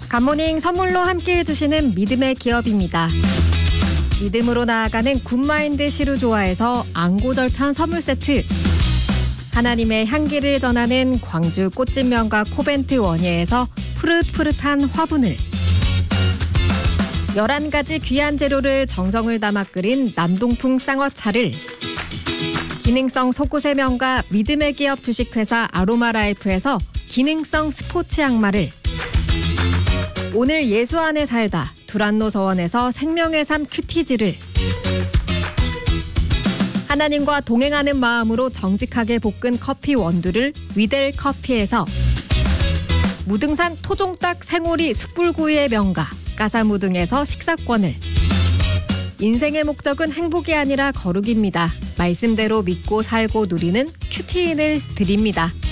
굿모닝 선물로 함께해 주시는 믿음의 기업입니다. 믿음으로 나아가는 굿마인드 시루조아에서 안고절편 선물 세트, 하나님의 향기를 전하는 광주 꽃진면과 코벤트 원예에서 푸릇푸릇한 화분을, 11가지 귀한 재료를 정성을 담아 끓인 남동풍 쌍화차를, 기능성 속옷의 명가 믿음의 기업 주식회사 아로마라이프에서 기능성 스포츠 양말을, 오늘 예수 안에 살다 두란노 서원에서 생명의 삶 큐티즈를, 하나님과 동행하는 마음으로 정직하게 볶은 커피 원두를 위델 커피에서, 무등산 토종닭 생오리 숯불구이의 명가 까사무등에서 식사권을, 인생의 목적은 행복이 아니라 거룩입니다. 말씀대로 믿고 살고 누리는 큐티인을 드립니다.